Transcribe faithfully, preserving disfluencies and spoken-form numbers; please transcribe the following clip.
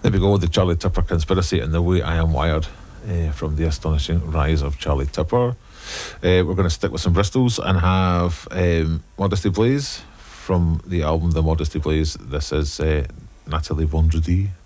There we go, the Charlie Tupper Conspiracy and the Way I Am Wired, uh, from the astonishing rise of Charlie Tupper. Uh, we're going to stick with some Bristols and have um, Modesty Blaze from the album The Modesty Blaze. This is uh, Natalie Vendredi.